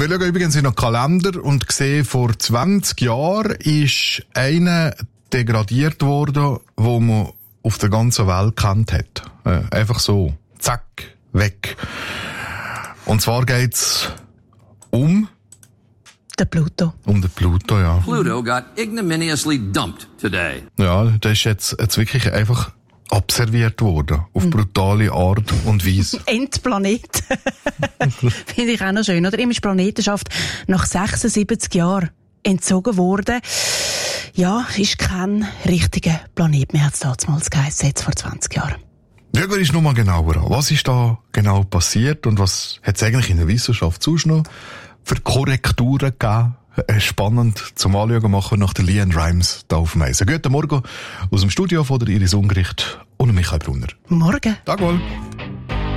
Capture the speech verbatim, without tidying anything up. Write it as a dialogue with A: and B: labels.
A: wir schauen übrigens in den Kalender und sehen, vor zwanzig Jahren ist einer degradiert worden, wo man auf der ganzen Welt kennt hat. Äh, einfach so. Zack. Weg. Und zwar geht's um
B: der Pluto.
A: Um den Pluto, ja.
C: Pluto got ignominiously dumped today.
A: Ja, der ist jetzt, jetzt wirklich einfach abserviert worden. Auf brutale Art und Weise.
B: Endplanet. Finde ich auch noch schön. Oder? Ihm ist Planetenschaft nach sechsundsiebzig Jahren entzogen worden. Ja, ist kein richtiger Planet mehr, hat es damals geheißen, jetzt vor zwanzig Jahren.
A: Schauen wir uns noch mal genauer an. Was ist da genau passiert und was hat es eigentlich in der Wissenschaft sonst noch für Korrekturen gegeben? Spannend zum Anschauen machen nach der Leanne Rimes da auf dem Eisen. Guten Morgen aus dem Studio von der Iris Ungericht und Michael Brunner.
B: Morgen.
A: Tag wohl.